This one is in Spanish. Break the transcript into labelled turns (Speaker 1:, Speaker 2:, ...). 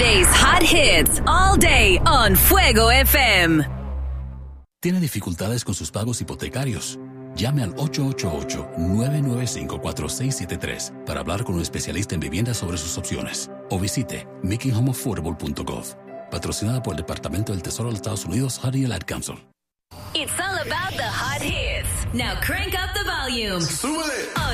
Speaker 1: DJ's hot hits all day on Fuego FM.
Speaker 2: ¿Tiene dificultades con sus pagos hipotecarios? Llame al 888-995-4673 para hablar con un especialista en viviendas sobre sus opciones. O visite makinghomeaffordable.gov. Patrocinada por el Departamento del Tesoro de los Estados Unidos, HUD y el Ad Council.
Speaker 1: It's all about the hot hits. Now crank up the volume.
Speaker 3: ¡Súbele!
Speaker 1: On